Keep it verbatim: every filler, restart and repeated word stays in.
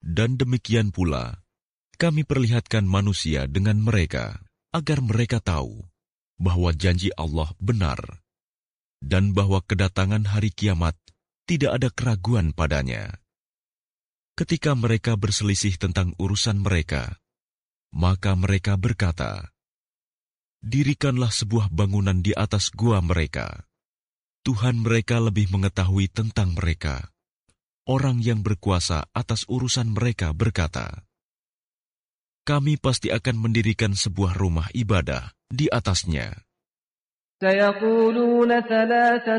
Dan demikian pula, kami perlihatkan manusia dengan mereka, agar mereka tahu bahwa janji Allah benar, dan bahwa kedatangan hari kiamat tidak ada keraguan padanya. Ketika mereka berselisih tentang urusan mereka, maka mereka berkata, "Dirikanlah sebuah bangunan di atas gua mereka. Tuhan mereka lebih mengetahui tentang mereka." Orang yang berkuasa atas urusan mereka berkata, "Kami pasti akan mendirikan sebuah rumah ibadah di atasnya." سيقولون ثلاثة